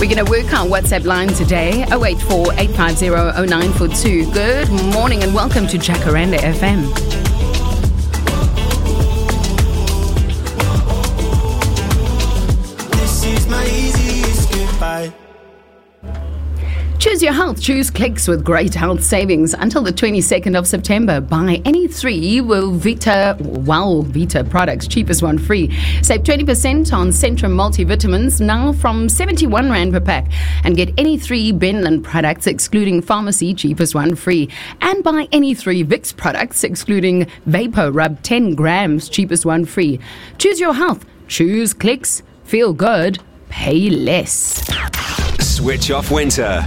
We're going to work our WhatsApp line today, 084 850 0942. Good morning and welcome to Jacaranda FM. This is my easiest goodbye. Choose your health. Choose Clicks with great health savings until the 22nd of September. Buy any 3 Vita products, cheapest one free. Save 20% on Centrum multivitamins, now from 71 Rand per pack. And get any 3 Benlin products, excluding pharmacy, cheapest one free. And buy any 3 Vicks products, excluding Vapor Rub, 10 grams, cheapest one free. Choose your health. Choose Clicks. Feel good. Pay less. Switch off winter.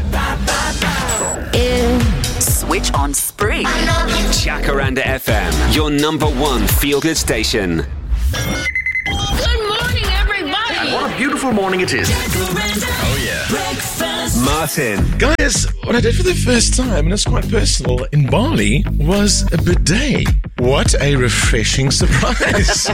Switch on spring. Jacaranda FM, your #1 feel-good station. Good morning, everybody. And what a beautiful morning it is. Oh, yeah. Martin. Guys, what I did for the first time, and it's quite personal, in Bali, was a bidet. What a refreshing surprise.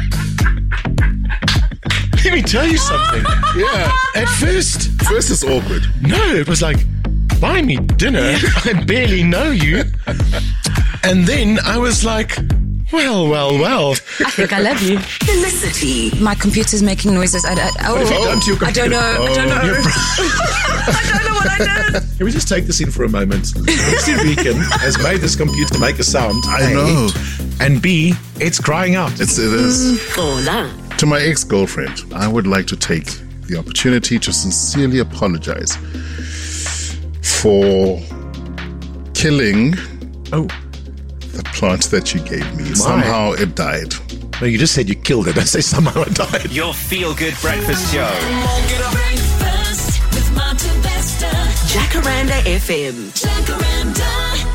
Let me tell you something. Yeah. At first it's awkward. No, it was like, buy me dinner. I barely know you. And then I was like, well. I think I love you. Felicity. My computer's making noises. What have you done to your computer? I don't know. I don't know what I did. Can we just take this in for a moment? Mr. Beacon has made this computer make a sound. I know. And B, it's crying out. It is. Hola. To my ex-girlfriend, I would like to take the opportunity to sincerely apologize for killing the plant that you gave me. Somehow it died. No, you just said you killed it. Don't say somehow it died. Your feel-good breakfast show. Breakfast with Martin Bester. Jacaranda FM. Jacaranda.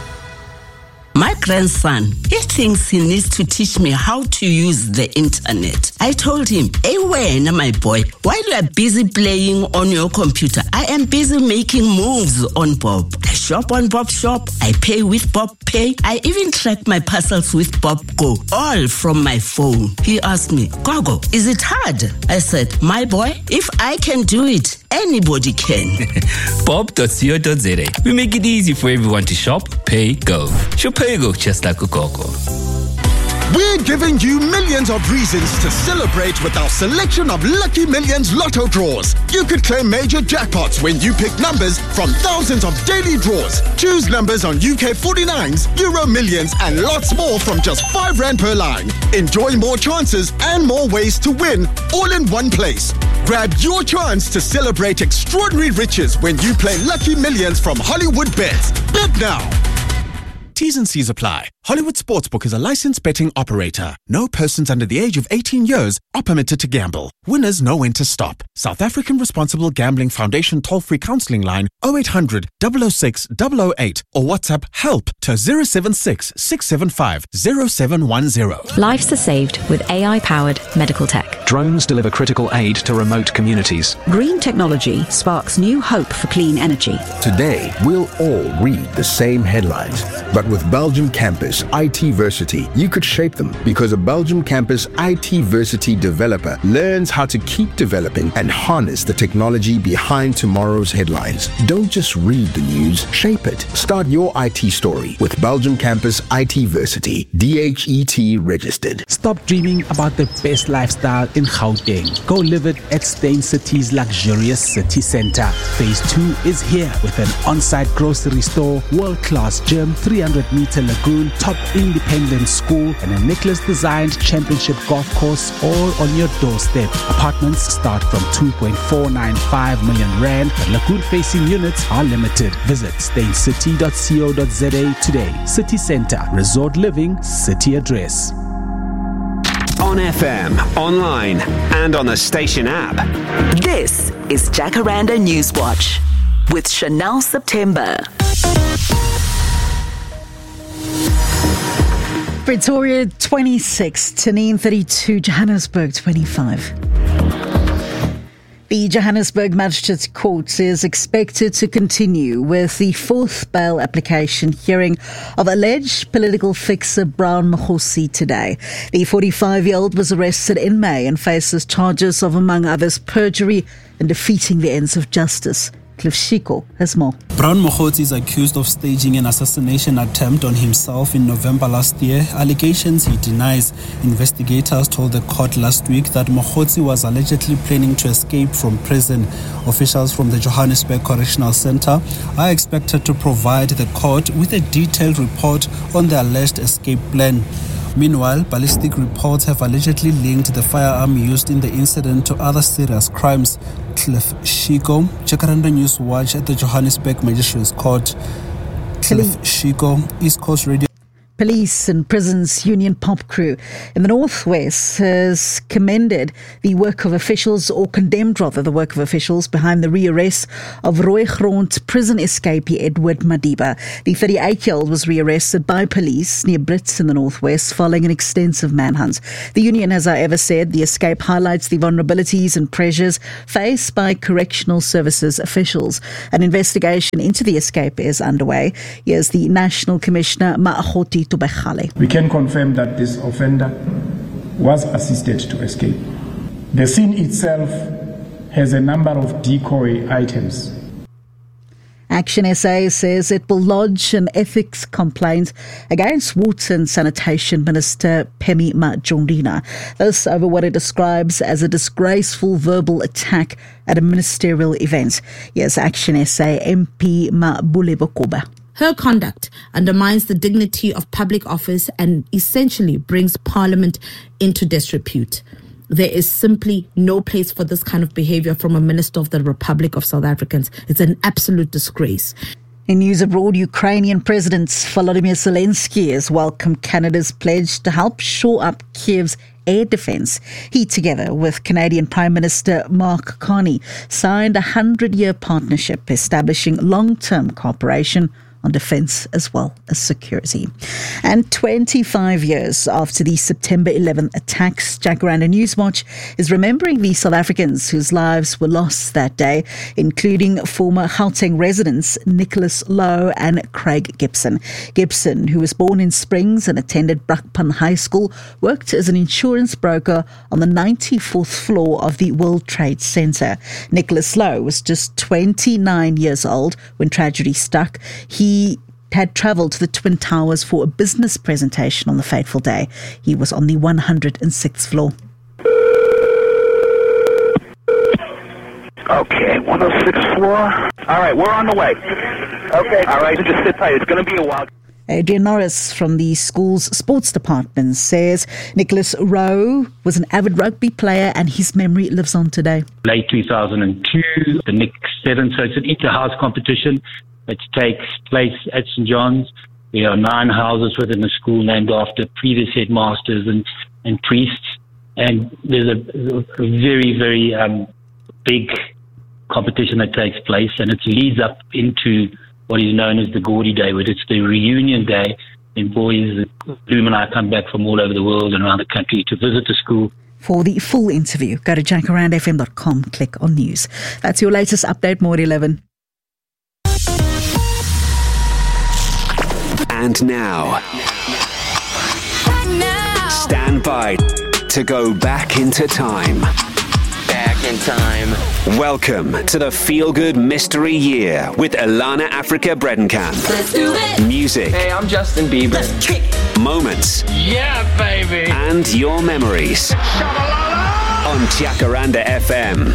My grandson, he thinks he needs to teach me how to use the internet. I told him, hey, when, my boy, while you are busy playing on your computer, I am busy making moves on Bob. I shop on Bob Shop. I pay with Bob Pay. I even track my parcels with Bob Go, all from my phone. He asked me, Gogo, is it hard? I said, my boy, if I can do it, anybody can. Bob.co.za. We make it easy for everyone to shop, pay, go. Shop, pay, go, just like a Gogo. We're giving you millions of reasons to celebrate with our selection of Lucky Millions Lotto draws. You could claim major jackpots when you pick numbers from thousands of daily draws. Choose numbers on UK 49s, Euro Millions, and lots more from just R5 per line. Enjoy more chances and more ways to win, all in one place. Grab your chance to celebrate extraordinary riches when you play Lucky Millions from Hollywood Bets. Bet now. T's and C's apply. Hollywood Sportsbook is a licensed betting operator. No persons under the age of 18 years are permitted to gamble. Winners know when to stop. South African Responsible Gambling Foundation toll-free counselling line 0800 006 008 or WhatsApp help to 076 675 0710. Lives are saved with AI-powered medical tech. Drones deliver critical aid to remote communities. Green technology sparks new hope for clean energy. Today, we'll all read the same headlines, but with Belgium Campus IT-versity, you could shape them, because a Belgium Campus IT-versity developer learns how to keep developing and harness the technology behind tomorrow's headlines. Don't just read the news, shape it. Start your IT story with Belgium Campus IT-versity, DHET registered. Stop dreaming about the best lifestyle in Gauteng. Go live it at Stain City's luxurious city center. Phase 2 is here with an on-site grocery store, world-class gym, 300-meter lagoon, top independent school, and a Nicholas-designed championship golf course, all on your doorstep. Apartments start from 2.495 million rand, but lagoon-facing units are limited. Visit staincity.co.za today. City Center, resort living, city address. On FM, online, and on the station app. This is Jacaranda Newswatch with Chanel September. Pretoria 26, Tanin 32, Johannesburg 25. The Johannesburg Magistrates Court is expected to continue with the fourth bail application hearing of alleged political fixer Brown Mokgosi today. The 45-year-old was arrested in May and faces charges of, among others, perjury and defeating the ends of justice. Cliff Shiko has more. Brown Mokgosi is accused of staging an assassination attempt on himself in November last year. Allegations he denies. Investigators told the court last week that Mokgosi was allegedly planning to escape from prison. Officials from the Johannesburg Correctional Centre are expected to provide the court with a detailed report on the alleged escape plan. Meanwhile, ballistic reports have allegedly linked the firearm used in the incident to other serious crimes. Cliff Shiko, Jacaranda News Watch at the Johannesburg Magistrates Court. Cliff Shiko, East Coast Radio. Police and Prisons Union Pop Crew in the Northwest has commended the work of officials, or condemned rather, the work of officials behind the rearrest of Rooigrond prison escapee Edward Madiba. The 38-year-old was rearrested by police near Brits in the Northwest following an extensive manhunt. The union has, however, said the escape highlights the vulnerabilities and pressures faced by correctional services officials. An investigation into the escape is underway. Here's the National Commissioner, Maakgoti. We can confirm that this offender was assisted to escape. The scene itself has a number of decoy items. Action SA says it will lodge an ethics complaint against Water and Sanitation Minister Phemi Majondina. This over what it describes as a disgraceful verbal attack at a ministerial event. Yes, Action SA MP Mabule Bokoba. Her conduct undermines the dignity of public office and essentially brings Parliament into disrepute. There is simply no place for this kind of behaviour from a Minister of the Republic of South Africans. It's an absolute disgrace. In news abroad, Ukrainian President Volodymyr Zelensky has welcomed Canada's pledge to help shore up Kiev's air defence. He, together with Canadian Prime Minister Mark Carney, signed a 100-year partnership establishing long-term cooperation on defence as well as security. And 25 years after the September 11 attacks, Jacaranda Newswatch is remembering the South Africans whose lives were lost that day, including former Gauteng residents Nicholas Lowe and Craig Gibson. Gibson, who was born in Springs and attended Brakpan High School, worked as an insurance broker on the 94th floor of the World Trade Center. Nicholas Lowe was just 29 years old when tragedy struck. He had travelled to the Twin Towers for a business presentation on the fateful day. He was on the 106th floor. Okay, 106th floor. All right, we're on the way. Okay. All right, just sit tight. It's going to be a while. Adrian Norris from the school's sports department says Nicholas Rowe was an avid rugby player and his memory lives on today. Late 2002, the Nick 7, so it's an inter-house competition. It takes place at St. John's. There are 9 houses within the school named after previous headmasters and priests. And there's a very, very big competition that takes place, and it leads up into what is known as the Gaudy Day, where it's the reunion day, and boys, Bloom and I come back from all over the world and around the country to visit the school. For the full interview, go to jackarandfm.com, click on news. That's your latest update, more at 11. And now, stand by to go back into time. Back in time. Welcome to the Feel Good Mystery Year with Elana Africa Bredenkamp. Let's do it. Music. Hey, I'm Justin Bieber. Let's kick. Moments. Yeah, baby. And your memories. On Jacaranda FM.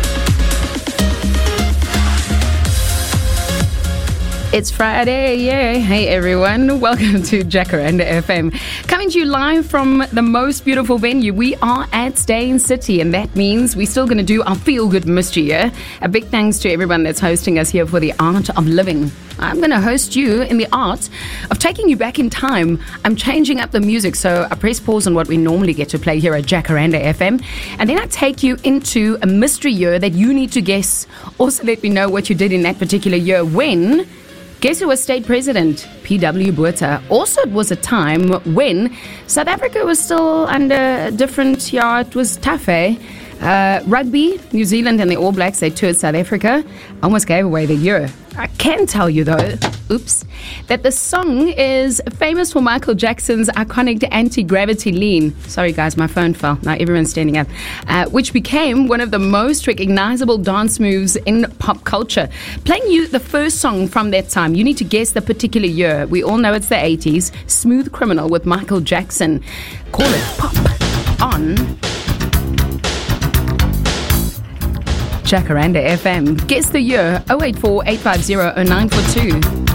It's Friday, yeah. Hey everyone, welcome to Jacaranda FM. Coming to you live from the most beautiful venue. We are at Steyn City, and that means we're still going to do our Feel Good Mystery Year. A big thanks to everyone that's hosting us here for the art of living. I'm going to host you in the art of taking you back in time. I'm changing up the music, so I press pause on what we normally get to play here at Jacaranda FM, and then I take you into a mystery year that you need to guess. Also let me know what you did in that particular year when... Guess who was state president? P.W. Botha. Also, it was a time when South Africa was still under different, it was tough, eh? Rugby, New Zealand and the All Blacks, they toured South Africa. Almost gave away the year. I can tell you though, that the song is famous for Michael Jackson's iconic anti-gravity lean. Sorry guys, my phone fell. Now everyone's standing up. Which became one of the most recognizable dance moves in pop culture. Playing you the first song from that time. You need to guess the particular year. We all know it's the 80s. Smooth Criminal with Michael Jackson. Call it pop on Jacaranda FM. Guess the year 084 850 0942.